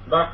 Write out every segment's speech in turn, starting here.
Back.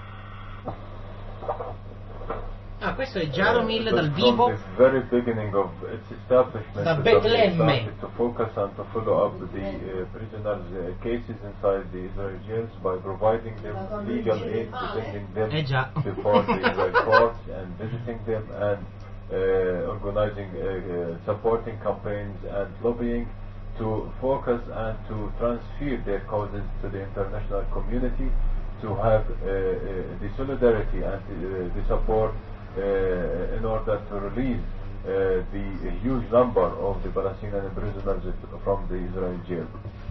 Ah, questo è Jaromil dal vivo From the very beginning of its establishment, da the government Betlemme. started to focus and to follow up the prisoners' cases inside the Israeli jails by providing them legal aid, defending them Già. before the Israeli courts and visiting them and organizing supporting campaigns and lobbying to focus and to transfer their causes to the international community to have the solidarity and the support in order to release the huge number of the Palestinian prisoners from the Israeli jail.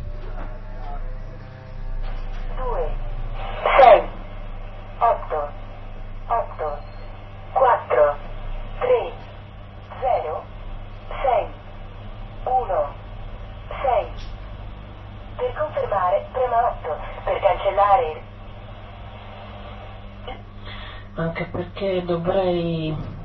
2, 6, 8, 8, 4, 3, 0, 6, 1, 6. Per confermare, prema 8. Per cancellare. Anche perché dovrei